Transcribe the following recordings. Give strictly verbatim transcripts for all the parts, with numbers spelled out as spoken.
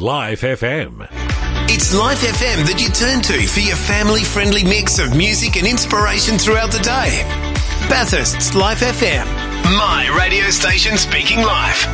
Life F M. It's Life F M that you turn to for your family-friendly mix of music and inspiration throughout the day. Bathurst's Life F M. My radio station speaking life.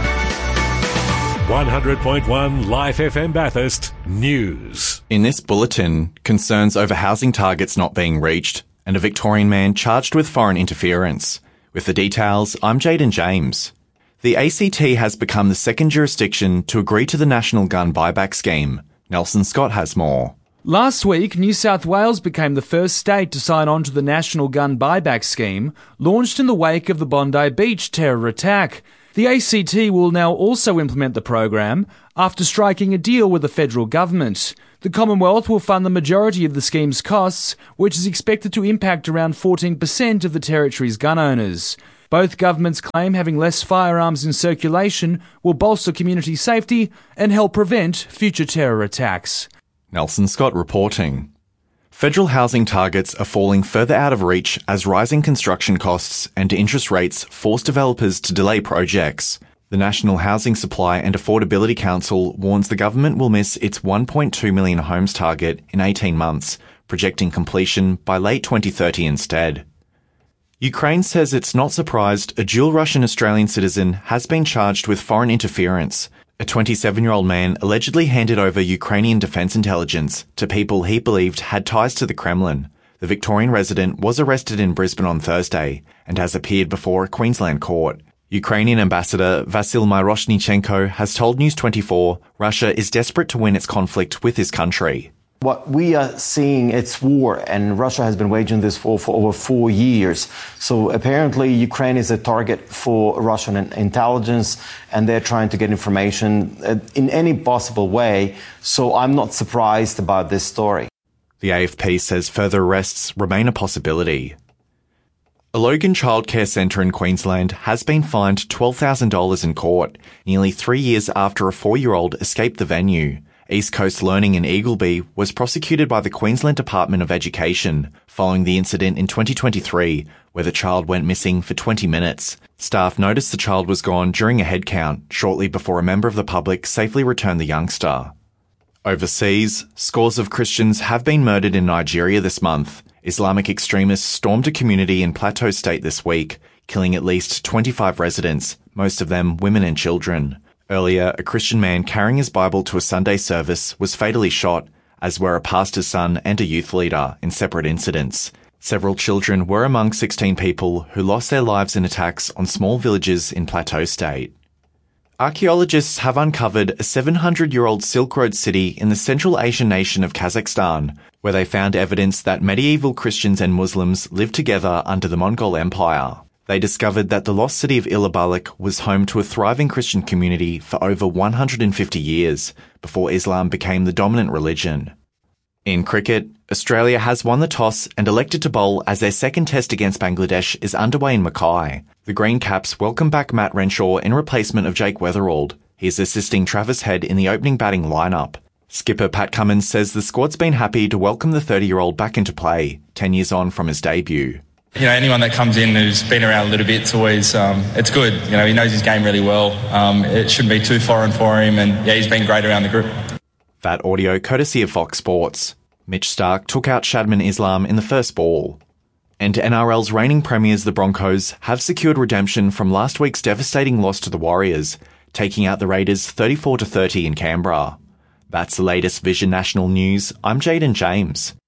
one hundred point one Life F M Bathurst News. In this bulletin, concerns over housing targets not being reached and a Victorian man charged with foreign interference. With the details, I'm Jaden James. The A C T has become the second jurisdiction to agree to the National Gun Buyback Scheme. Nelson Scott has more. Last week, New South Wales became the first state to sign on to the National Gun Buyback Scheme, launched in the wake of the Bondi Beach terror attack. The A C T will now also implement the program after striking a deal with the federal government. The Commonwealth will fund the majority of the scheme's costs, which is expected to impact around fourteen percent of the territory's gun owners. Both governments claim having less firearms in circulation will bolster community safety and help prevent future terror attacks. Nelson Scott reporting. Federal housing targets are falling further out of reach as rising construction costs and interest rates force developers to delay projects. The National Housing Supply and Affordability Council warns the government will miss its one point two million homes target in eighteen months, projecting completion by late twenty thirty instead. Ukraine says it's not surprised a dual Russian-Australian citizen has been charged with foreign interference. A twenty-seven-year-old man allegedly handed over Ukrainian defence intelligence to people he believed had ties to the Kremlin. The Victorian resident was arrested in Brisbane on Thursday and has appeared before a Queensland court. Ukrainian ambassador Vasyl Myroshnichenko has told News twenty-four Russia is desperate to win its conflict with his country. What we are seeing, it's war, and Russia has been waging this war for over four years. So apparently Ukraine is a target for Russian intelligence, and they're trying to get information in any possible way. So I'm not surprised about this story. The A F P says further arrests remain a possibility. A Logan childcare centre in Queensland has been fined twelve thousand dollars in court, nearly three years after a four-year-old escaped the venue. East Coast Learning in Eagleby was prosecuted by the Queensland Department of Education following the incident in twenty twenty-three, where the child went missing for twenty minutes. Staff noticed the child was gone during a head count shortly before a member of the public safely returned the youngster. Overseas, scores of Christians have been murdered in Nigeria this month. Islamic extremists stormed a community in Plateau State this week, killing at least twenty-five residents, most of them women and children. Earlier, a Christian man carrying his Bible to a Sunday service was fatally shot, as were a pastor's son and a youth leader, in separate incidents. Several children were among sixteen people who lost their lives in attacks on small villages in Plateau State. Archaeologists have uncovered a seven hundred year old Silk Road city in the Central Asian nation of Kazakhstan, where they found evidence that medieval Christians and Muslims lived together under the Mongol Empire. They discovered that the lost city of Ilabalik was home to a thriving Christian community for over one hundred fifty years, before Islam became the dominant religion. In cricket, Australia has won the toss and elected to bowl as their second test against Bangladesh is underway in Mackay. The Green Caps welcome back Matt Renshaw in replacement of Jake Weatherald. He is assisting Travis Head in the opening batting lineup. Skipper Pat Cummins says the squad's been happy to welcome the thirty-year-old back into play, ten years on from his debut. You know, anyone that comes in who's been around a little bit, it's always, um, it's good. You know, he knows his game really well. Um, it shouldn't be too foreign for him, and yeah, he's been great around the group. That audio courtesy of Fox Sports. Mitch Starc took out Shadman Islam in the first ball. And N R L's reigning premiers, the Broncos, have secured redemption from last week's devastating loss to the Warriors, taking out the Raiders thirty-four to thirty in Canberra. That's the latest Vision National News. I'm Jaden James.